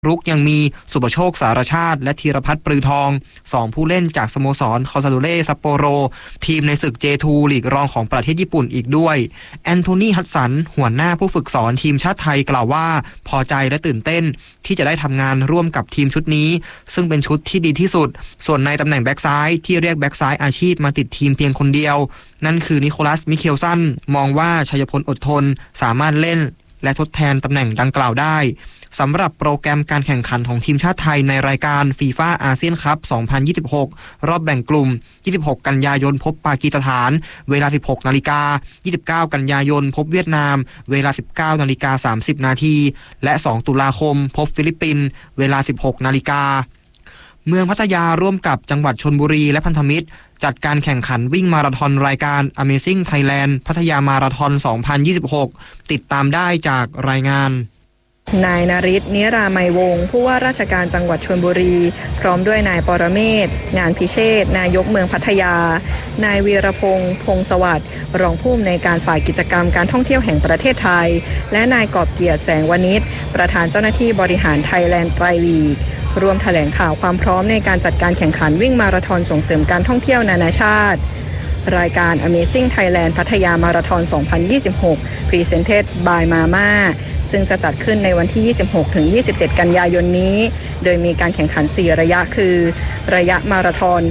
รุกยังมีสุปโชคสารชาติและธีรพัฒน์ปรือทอง2ผู้เล่นจากสโมสรคาซาโดเล่ซัปโปโรทีมในศึก J2 ลีกรองของประเทศญี่ปุ่นอีกด้วยแอนโทนีฮัตสันหัวหน้าผู้ฝึกสอนทีมชาติไทยกล่าวว่าพอใจและตื่นเต้นที่จะได้ทำงานร่วมกับทีมชุดนี้ซึ่งเป็นชุดที่ดีที่สุดส่วนในตำแหน่งแบ็กซ้ายที่เรียกแบ็กซ้ายอาชีพมาติดทีมเพียงคนเดียวนั่นคือนิโคลัสมิเคลสันมองว่าชัยพลอดทนสามารถเล่นและทดแทนตำแหน่งดังกล่าวได้สำหรับโปรแกรมการแข่งขันของทีมชาติไทยในรายการฟีฟ่าอาเซียนคัพ 2026 รอบแบ่งกลุ่ม 26 กันยายนพบปากีสถานเวลา 16 นาฬิกา 29 กันยายนพบเวียดนามเวลา 19 นาฬิกา 30 นาทีและ 2 ตุลาคมพบฟิลิปปินส์เวลา 16 นาฬิกาเมืองพัทยาร่วมกับจังหวัดชลบุรีและพันธมิตรจัดการแข่งขันวิ่งมาราธอนรายการ Amazing Thailand พัทยามาราธอน 2026 ติดตามได้จากรายงานนายนฤทธิ์ นิรามัยวงศ์ผู้ว่าราชการจังหวัดชลบุรีพร้อมด้วยนายปรเมศ งานพิเชษนายกเมืองพัทยานายวีรพงษ์พงษ์สวัสดิ์รองผู้อำนวยการฝ่ายกิจกรรมการท่องเที่ยวแห่งประเทศไทยและนายกอบเกียรติแสงวณิชประธานเจ้าหน้าที่บริหารไทยแลนด์ไตรลีกรวมแถลงข่าวความพร้อมในการจัดการแข่งขันวิ่งมาราธอนส่งเสริมการท่องเที่ยวนานาชาติรายการ Amazing Thailand พัทยามาราธอน 2026 Presented by Mamaซึ่งจะจัดขึ้นในวันที่ 26-27 กันยายนนี้โดยมีการแข่งขัน 4 ระยะคือระยะมาราธอน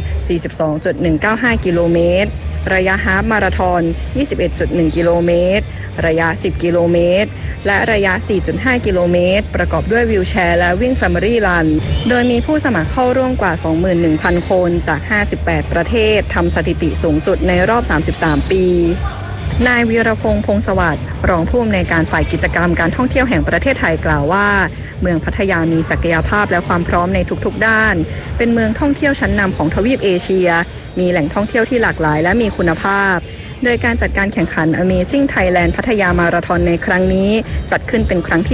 42.195 กิโลเมตรระยะฮาล์ฟมาราธอน 21.1 กิโลเมตรระยะ 10 กิโลเมตรและระยะ 4.5 กิโลเมตรประกอบด้วยวีลแชร์และวิ่ง Family Run โดยมีผู้สมัครเข้าร่วมกว่า 21,000 คนจาก 58 ประเทศทำสถิติสูงสุดในรอบ 33 ปีนายวีรพงษ์พงษ์สวัสดิ์รองผู้อำนวยการฝ่ายกิจกรรมการท่องเที่ยวแห่งประเทศไทยกล่าวว่าเมืองพัทยามีศักยภาพและความพร้อมในทุกๆด้านเป็นเมืองท่องเที่ยวชั้นนำของทวีปเอเชียมีแหล่งท่องเที่ยวที่หลากหลายและมีคุณภาพโดยการจัดการแข่งขัน Amazing Thailand พัทยามาราธอนในครั้งนี้จัดขึ้นเป็นครั้งที่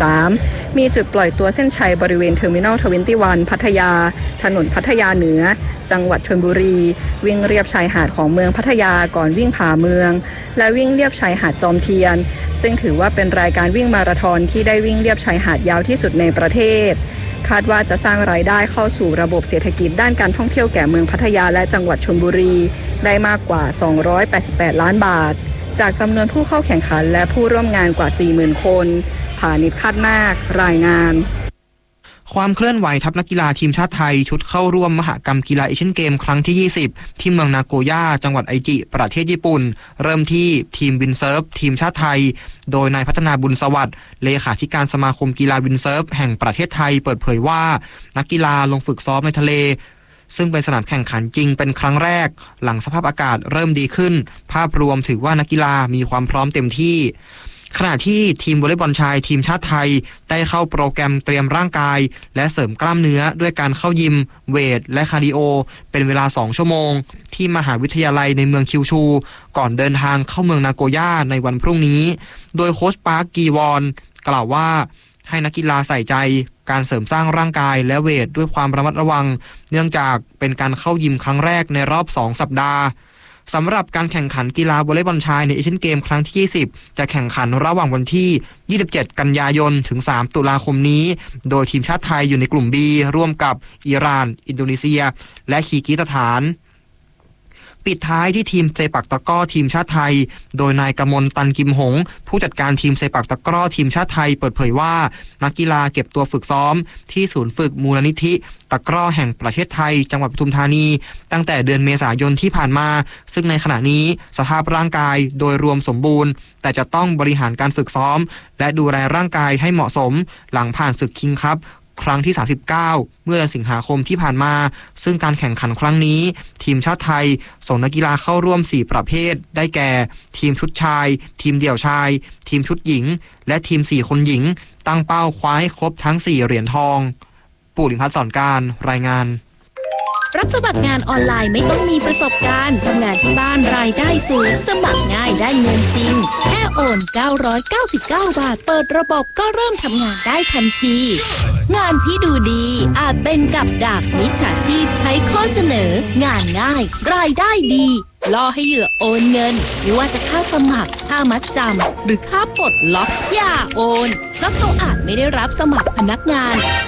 33 มีจุดปล่อยตัวเส้นชัยบริเวณ Terminal 21 พัทยาถนนพัทยาเหนือจังหวัดชลบุรีวิ่งเรียบชายหาดของเมืองพัทยาก่อนวิ่งผ่าเมืองและวิ่งเรียบชายหาดจอมเทียนซึ่งถือว่าเป็นรายการวิ่งมาราธอนที่ได้วิ่งเรียบชายหาดยาวที่สุดในประเทศคาดว่าจะสร้างรายได้เข้าสู่ระบบเศรษฐกิจด้านการท่องเที่ยวแก่เมืองพัทยาและจังหวัดชลบุรีได้มากกว่า288ล้านบาทจากจำนวนผู้เข้าแข่งขันและผู้ร่วมงานกว่า 40,000 คนผานิช คาดมากรายงานความเคลื่อนไหวทัพนักกีฬาทีมชาติไทยชุดเข้าร่วมมหกรรมกีฬาเอเชียนเกมครั้งที่ 20ที่เมืองนาโกย่าจังหวัดไอจิประเทศญี่ปุ่นเริ่มที่ทีมวินเซิร์ฟทีมชาติไทยโดยนายพัฒนาบุญสวัสดิ์เลขาธิการสมาคมกีฬาวินเซิร์ฟแห่งประเทศไทยเปิดเผยว่านักกีฬาลงฝึกซ้อมในทะเลซึ่งเป็นสนามแข่งขันจริงเป็นครั้งแรกหลังสภาพอากาศเริ่มดีขึ้นภาพรวมถือว่านักกีฬามีความพร้อมเต็มที่ขณะที่ทีมวอลเลย์บอลชายทีมชาติไทยได้เข้าโปรแกรมเตรียมร่างกายและเสริมกล้ามเนื้อด้วยการเข้ายิมเวทและคาร์ดิโอเป็นเวลา2ชั่วโมงที่มหาวิทยาลัยในเมืองคิวชูก่อนเดินทางเข้าเมืองนาโกย่าในวันพรุ่งนี้โดยโค้ชปาร์คกีวอนกล่าวว่าให้นักกีฬาใส่ใจการเสริมสร้างร่างกายและเวทด้วยความระมัดระวังเนื่องจากเป็นการเข้ายิมครั้งแรกในรอบ2สัปดาห์สำหรับการแข่งขันกีฬาวอลเลย์บอลชายในเอเชียนเกมครั้งที่ 20จะแข่งขันระหว่างวันที่ 27 กันยายนถึง 3 ตุลาคมนี้โดยทีมชาติไทยอยู่ในกลุ่ม B ร่วมกับอิหร่านอินโดนีเซียและคีร์กิสถานปิดท้ายที่ทีมเซปักตะกร้อทีมชาติไทยโดยนายกมลตันกิมหงผู้จัดการทีมเซปักตะกร้อทีมชาติไทยเปิดเผยว่านักกีฬาเก็บตัวฝึกซ้อมที่ศูนย์ฝึกมูลนิธิตะกร้อแห่งประเทศไทยจังหวัดปทุมธานีตั้งแต่เดือนเมษายนที่ผ่านมาซึ่งในขณะนี้สภาพร่างกายโดยรวมสมบูรณ์แต่จะต้องบริหารการฝึกซ้อมและดูแลร่างกายให้เหมาะสมหลังผ่านศึกคิงคัพครั้งที่ 39 เมื่อเดือนสิงหาคมที่ผ่านมาซึ่งการแข่งขันครั้งนี้ทีมชาติไทยส่งนักกีฬาเข้าร่วม4ประเภทได้แก่ทีมชุดชายทีมเดี่ยวชายทีมชุดหญิงและทีม4คนหญิงตั้งเป้าคว้าให้ครบทั้ง4เหรียญทองปู่ลิมพัฒน์สอนการรายงานรับสมัครงานออนไลน์ไม่ต้องมีประสบการณ์ทำงานที่บ้านรายได้สูงสมัครง่ายได้เงินจริงแค่โอน999 บาทเปิดระบบก็เริ่มทำงานได้ทันทีงานที่ดูดีอาจเป็นกับดักมิจฉาชีพใช้ข้อเสนองานง่ายรายได้ดีล่อให้เหยื่อโอนเงินไม่ว่าจะค่าสมัครค่ามัดจำหรือค่าปลดล็อกอย่าโอนเพราะเขาอาจไม่ได้รับสมัครพนักงาน